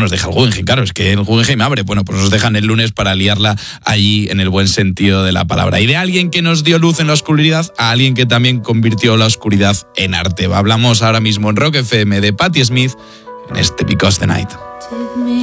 nos deja el Guggenheim, claro, es que el Guggenheim abre, bueno, pues nos dejan el lunes para liarla allí en el buen sentido de la palabra. Y de alguien que nos dio luz en la oscuridad a alguien que también convirtió la oscuridad en arte. Hablamos ahora mismo en Rock FM de Patti Smith en este Because the Night.